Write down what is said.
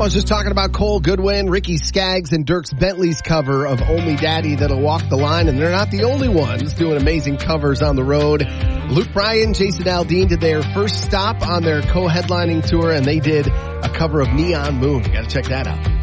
was just talking about Cole Goodwin, Ricky Skaggs, and Dierks Bentley's cover of Only Daddy That'll Walk the Line, and they're not the only ones doing amazing covers on the road. Luke Bryan, Jason Aldean did their first stop on their co-headlining tour, and they did a cover of Neon Moon. You got to check that out.